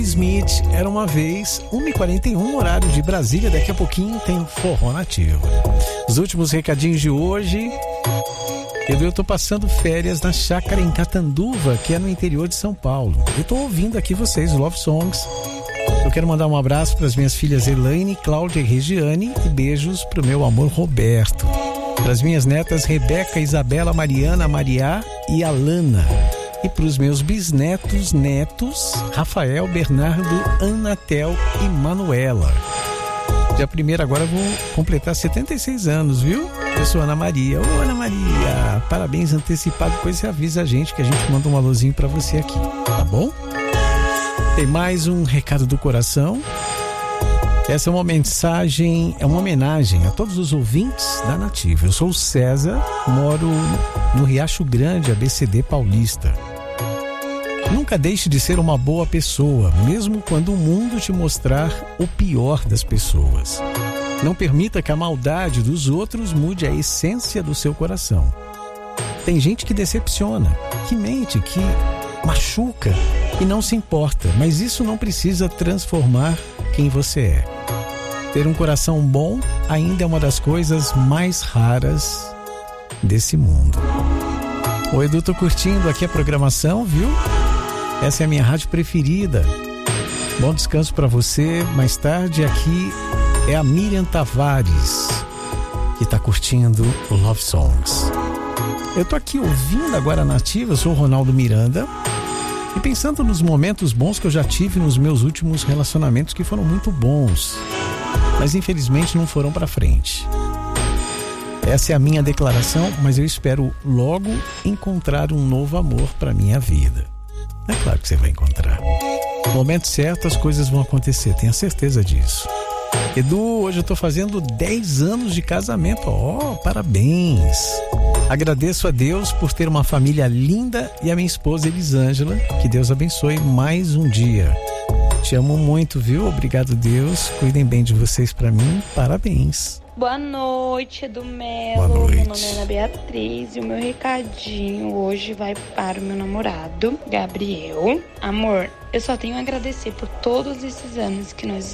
Smith, Era Uma Vez, 1h41, horário de Brasília. Daqui a pouquinho tem Forró Nativo. Os últimos recadinhos de hoje. Eu tô passando férias na chácara em Catanduva, que é no interior de São Paulo. Eu tô ouvindo aqui vocês, Love Songs. Eu quero mandar um abraço para as minhas filhas Elaine, Cláudia e Regiane, e beijos pro meu amor Roberto. Para as minhas netas Rebeca, Isabela, Mariana, Maria e Alana. E para os meus bisnetos, netos, Rafael, Bernardo, Anatel e Manuela. Dia 1º agora eu vou completar 76 anos, viu? Eu sou Ana Maria. Ô, Ana Maria, parabéns antecipado. Depois você avisa a gente que a gente manda um alôzinho pra você aqui, tá bom? Tem mais um recado do coração. Essa é uma mensagem, é uma homenagem a todos os ouvintes da Nativa. Eu sou o César, moro no Riacho Grande, ABCD Paulista. Nunca deixe de ser uma boa pessoa, mesmo quando o mundo te mostrar o pior das pessoas. Não permita que a maldade dos outros mude a essência do seu coração. Tem gente que decepciona, que mente, que machuca e não se importa, mas isso não precisa transformar quem você é. Ter um coração bom ainda é uma das coisas mais raras desse mundo. Oi, Edu, tô curtindo aqui a programação, viu? Essa é a minha rádio preferida. Bom descanso para você. Mais tarde aqui é a Miriam Tavares, que tá curtindo o Love Songs. Eu tô aqui ouvindo agora a Nativa, eu sou o Ronaldo Miranda, e pensando nos momentos bons que eu já tive nos meus últimos relacionamentos, que foram muito bons, mas infelizmente não foram para frente. Essa é a minha declaração, mas eu espero logo encontrar um novo amor para minha vida. É claro que você vai encontrar. No momento certo as coisas vão acontecer, tenha certeza disso. Edu, hoje eu tô fazendo 10 anos de casamento. Parabéns! Agradeço a Deus por ter uma família linda e a minha esposa Elisângela. Que Deus abençoe mais um dia. Te amo muito, viu? Obrigado, Deus. Cuidem bem de vocês pra mim. Parabéns. Boa noite, Edu Melo. Boa noite. Meu nome é Ana Beatriz e o meu recadinho hoje vai para o meu namorado, Gabriel. Amor, eu só tenho a agradecer por todos esses anos que nós